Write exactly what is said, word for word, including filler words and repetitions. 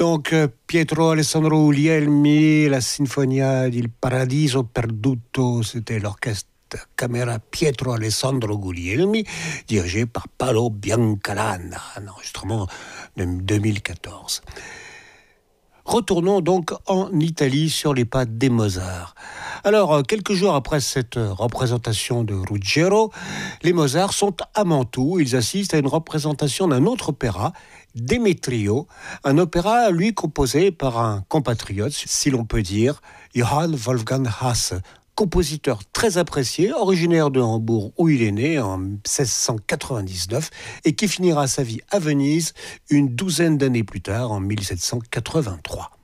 Donc, Pietro Alessandro Guglielmi, la Sinfonia del Paradiso Perduto, c'était l'orchestre Camera Pietro Alessandro Guglielmi, dirigé par Paolo Biancalana, un enregistrement de deux mille quatorze. Retournons donc en Italie sur les pas des Mozart. Alors, quelques jours après cette représentation de Ruggiero, les Mozart sont à Mantoue. Ils assistent à une représentation d'un autre opéra, Demetrio, un opéra, lui, composé par un compatriote, si l'on peut dire, Johann Wolfgang Hasse, compositeur très apprécié, originaire de Hambourg où il est né en seize cent quatre-vingt-dix-neuf et qui finira sa vie à Venise une douzaine d'années plus tard, en mille sept cent quatre-vingt-trois.